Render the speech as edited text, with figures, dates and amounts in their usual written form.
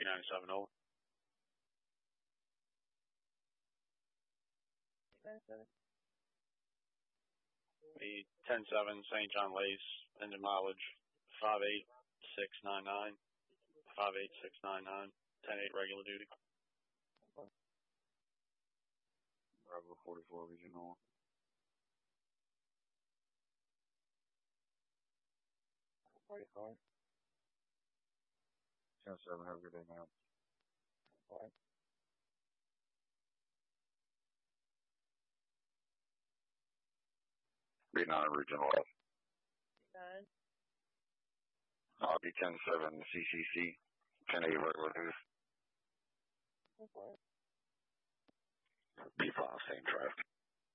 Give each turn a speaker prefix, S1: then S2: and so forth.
S1: B97 over. B107 St. John Lace, engine mileage 58699, 58699, 10-8 regular duty.
S2: Bravo 44 regional.
S3: $44.
S2: 10-7, have a good day, man.
S3: What?
S2: B9 regional F.
S3: 9.
S2: B107 CCC, 10-8 regular duty.
S3: What?
S2: B5 same traffic.